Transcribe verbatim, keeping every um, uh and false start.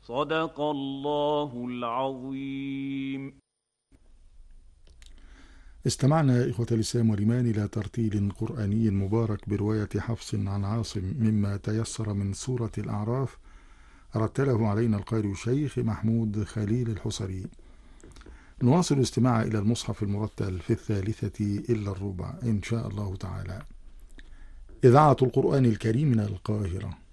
صدق الله العظيم. استمعنا إخوة الإسلام والإيمان إلى ترتيل قرآني مبارك برواية حفص عن عاصم مما تيسر من سورة الأعراف، رتله علينا القارئ الشيخ محمود خليل الحصري. نواصل الاستماع إلى المصحف المرتل في الثالثة إلا الربع إن شاء الله تعالى. إذاعة القرآن الكريم من القاهرة.